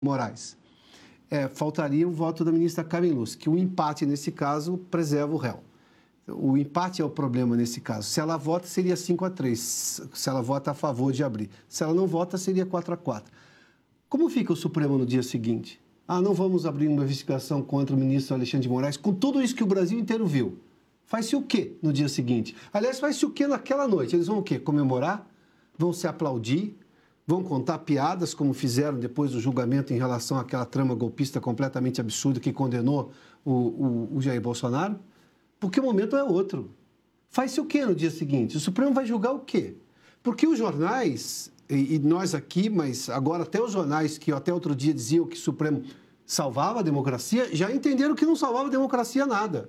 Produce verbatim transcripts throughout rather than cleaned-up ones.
Moraes. É, faltaria o voto da ministra Carmen Lúcia, que o empate, nesse caso, preserva o réu. O empate é o problema nesse caso. Se ela vota, seria cinco a três, se ela vota a favor de abrir. Se ela não vota, seria quatro a quatro. Como fica o Supremo no dia seguinte? Ah, não vamos abrir uma investigação contra o ministro Alexandre de Moraes, com tudo isso que o Brasil inteiro viu. Faz-se o quê no dia seguinte? Aliás, faz-se o quê naquela noite? Eles vão o quê? Comemorar? Vão se aplaudir? Vão contar piadas, como fizeram depois do julgamento em relação àquela trama golpista completamente absurda que condenou o, o, o Jair Bolsonaro? Porque o momento é outro. Faz-se o quê no dia seguinte? O Supremo vai julgar o quê? Porque os jornais, e, e nós aqui, mas agora até os jornais que até outro dia diziam que o Supremo salvava a democracia, já entenderam que não salvava a democracia nada.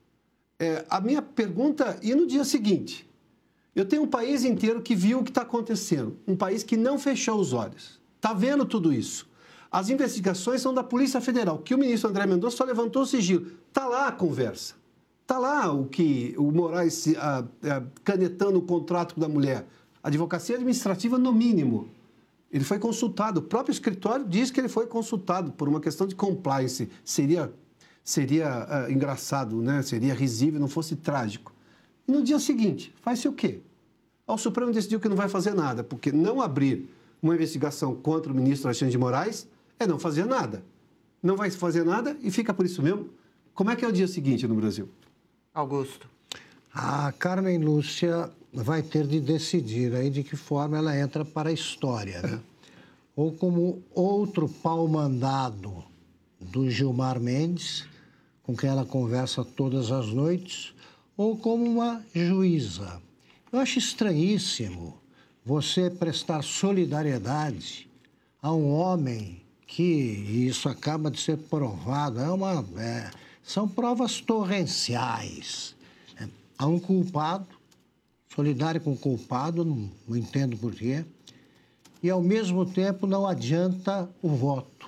É, a minha pergunta, e no dia seguinte? Eu tenho um país inteiro que viu o que está acontecendo, um país que não fechou os olhos, está vendo tudo isso. As investigações são da Polícia Federal, que o ministro André Mendonça só levantou o sigilo. Está lá a conversa, está lá o que o Moraes a, a, canetando o contrato da mulher. Advocacia administrativa, no mínimo. Ele foi consultado, o próprio escritório diz que ele foi consultado por uma questão de compliance. Seria, seria uh, engraçado, né? Seria risível, não fosse trágico. E no dia seguinte, faz-se o quê? O Supremo decidiu que não vai fazer nada, porque não abrir uma investigação contra o ministro Alexandre de Moraes é não fazer nada. Não vai fazer nada e fica por isso mesmo. Como é que é o dia seguinte no Brasil? Augusto. A Carmen Lúcia vai ter de decidir aí de que forma ela entra para a história, né? Ou como outro pau-mandado do Gilmar Mendes, com quem ela conversa todas as noites, ou como uma juíza. Eu acho estranhíssimo você prestar solidariedade a um homem que, e isso acaba de ser provado, é uma, é, são provas torrenciais. É, há um culpado, solidário com o culpado, não, não entendo por quê, e ao mesmo tempo não adianta o voto.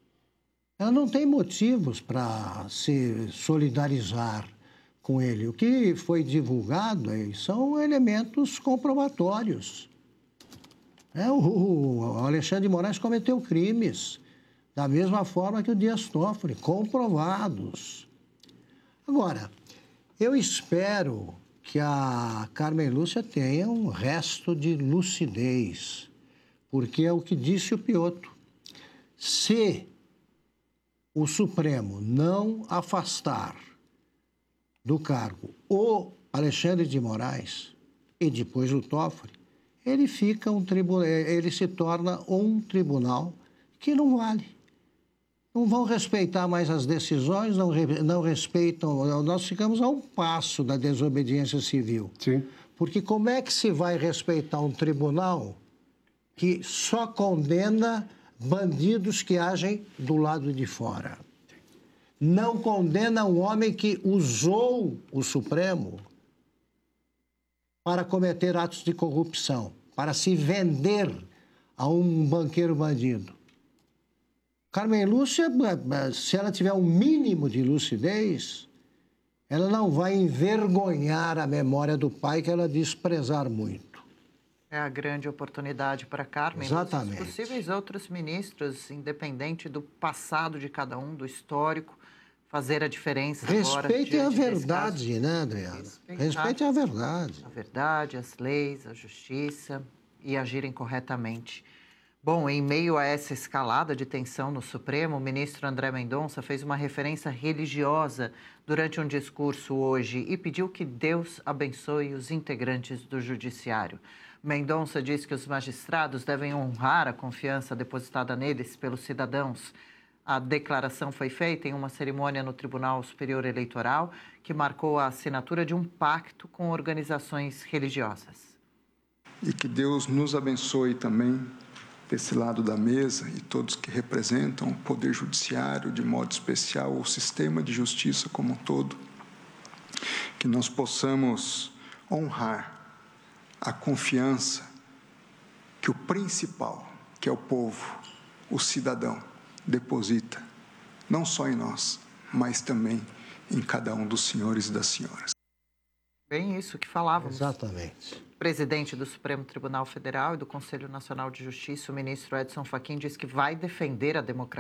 Ela não tem motivos para se solidarizar com ele. O que foi divulgado aí são elementos comprobatórios. É, o, o Alexandre de Moraes cometeu crimes, da mesma forma que o Dias Toffoli, comprovados. Agora, eu espero que a Carmen Lúcia tenha um resto de lucidez, porque é o que disse o Piotr. Se o Supremo não afastar do cargo o Alexandre de Moraes e depois o Toffoli, ele fica um tribunal, ele se torna um tribunal que não vale. Não vão respeitar mais as decisões, não, não respeitam. Nós ficamos a um passo da desobediência civil. Sim. Porque como é que se vai respeitar um tribunal que só condena bandidos que agem do lado de fora? Não condena um homem que usou o Supremo para cometer atos de corrupção, para se vender a um banqueiro bandido. Carmen Lúcia, se ela tiver um mínimo de lucidez, ela não vai envergonhar a memória do pai que ela diz prezar muito. É a grande oportunidade para Carmen. Exatamente. Os possíveis outros ministros, independente do passado de cada um, do histórico, fazer a diferença agora. Respeitem a verdade, né, Adriana? Respeitem a verdade. A verdade, as leis, a justiça e agirem corretamente. Bom, em meio a essa escalada de tensão no Supremo, o ministro André Mendonça fez uma referência religiosa durante um discurso hoje e pediu que Deus abençoe os integrantes do Judiciário. Mendonça diz que os magistrados devem honrar a confiança depositada neles pelos cidadãos. A declaração foi feita em uma cerimônia no Tribunal Superior Eleitoral que marcou a assinatura de um pacto com organizações religiosas. E que Deus nos abençoe também desse lado da mesa e todos que representam o Poder Judiciário, de modo especial o sistema de justiça como um todo, que nós possamos honrar a confiança que o principal, que é o povo, o cidadão, deposita, não só em nós, mas também em cada um dos senhores e das senhoras. Bem isso que falávamos. Exatamente. O presidente do Supremo Tribunal Federal e do Conselho Nacional de Justiça, o ministro Edson Fachin, diz que vai defender a democracia